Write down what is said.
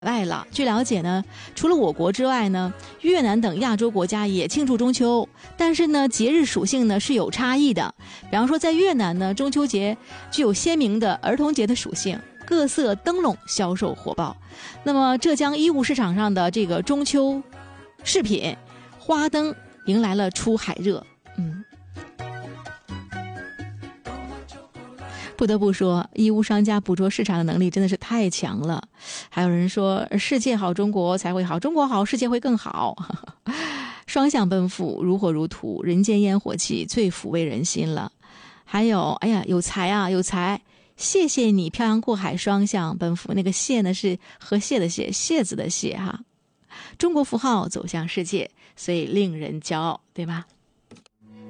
外了。据了解呢，除了我国之外呢，越南等亚洲国家也庆祝中秋，但是呢，节日属性呢是有差异的。比方说，在越南呢，中秋节具有鲜明的儿童节的属性，各色灯笼销售火爆。那么，浙江衣物市场上的这个中秋饰品花灯迎来了出海热。不得不说，义乌商家捕捉市场的能力真的是太强了。还有人说，世界好中国才会好，中国好世界会更好。双向奔赴，如火如荼，人间烟火气最抚慰人心了。还有，哎呀，有才啊，有才！谢谢你漂洋过海双向奔赴，那个谢呢是河蟹的蟹，蟹子的蟹哈。中国符号走向世界，所以令人骄傲，对吧？